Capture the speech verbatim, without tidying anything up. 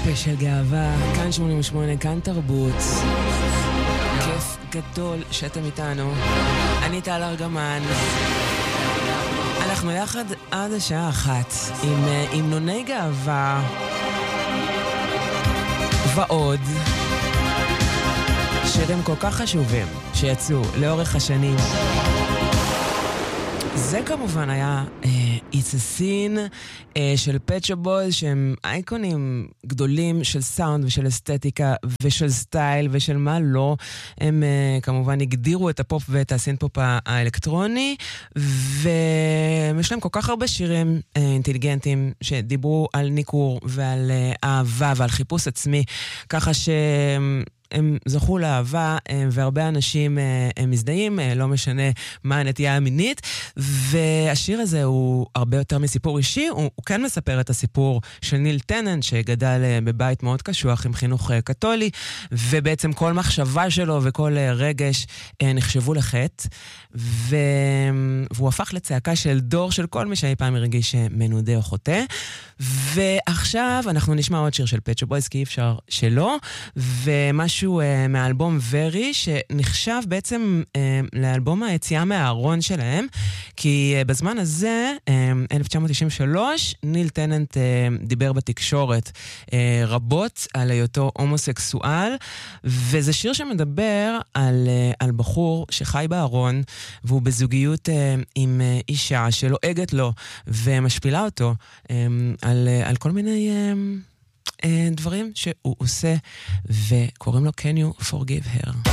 של גאווה, כאן שמונים ושמונה, כאן תרבות. כיף גדול שאתם איתנו. אני טל ארגמן. אנחנו יחד עד השעה אחת עם המנוני גאווה ועוד שירים כל כך חשובים שיצאו לאורך השנים. זה כמובן היה uh, It's a Sin uh, של Pet Shop Boys, שהם אייקונים גדולים של סאונד ושל אסתטיקה ושל סטייל ושל מה לא. הם uh, כמובן הגדירו את הפופ ואת הסינפופ האלקטרוני, ויש להם כל כך הרבה שירים uh, אינטליגנטים שדיברו על ניקור ועל uh, אהבה ועל חיפוש עצמי, ככה ש... הם זכו לאהבה, והרבה אנשים הם מזדהים, לא משנה מה הנטייה המינית, והשיר הזה הוא הרבה יותר מסיפור אישי, הוא, הוא כן מספר את הסיפור של ניל טננט, שגדל בבית מאוד קשוח עם חינוך קתולי, ובעצם כל מחשבה שלו וכל רגש נחשבו לחטא, ו... והוא הפך לצעקה של דור של כל מי שאי פעם הרגיש מנודה או חוטא, ועכשיו אנחנו נשמע עוד שיר של Pet Shop Boys, כי אי אפשר שלא, ומשהו משהו uh, מהאלבום ורי, שנחשב בעצם uh, לאלבום היציאה מהארון שלהם, כי uh, בזמן הזה, uh, אלף תשע מאות תשעים ושלוש, ניל טננט uh, דיבר בתקשורת uh, רבות על היותו הומוסקסואל, וזה שיר שמדבר על, uh, על בחור שחי בארון, והוא בזוגיות uh, עם uh, אישה שלועגת לו ומשפילה אותו um, על, uh, על כל מיני... Uh, דברים שהוא עושה, וקוראים לו Can You Forgive Her.